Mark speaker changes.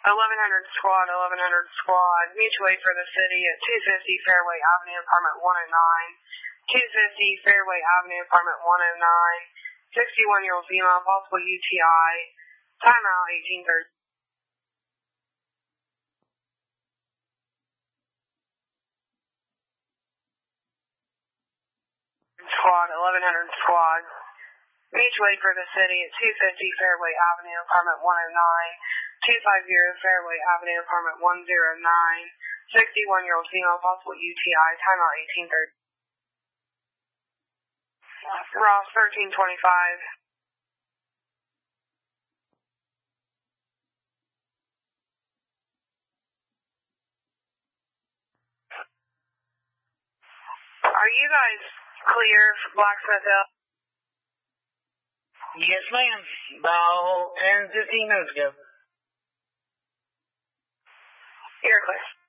Speaker 1: 1100 squad, 1100 squad. Mutual aid for the city at 250 Fairway Avenue, apartment 109. 250 Fairway Avenue, apartment 109. 61-year-old female, possible UTI. Timeout 1830. Squad, 1100 squad. Mutual aid for the city at 250 Fairway Avenue, apartment 109. 250 Fairway Avenue, apartment 109. 61-year-old female, possible UTI. Timeout 1830. Ross 1325. Are you guys clear for Blacksmith Hill?
Speaker 2: Yes, ma'am. About 10, 15 minutes ago.
Speaker 1: You're clear.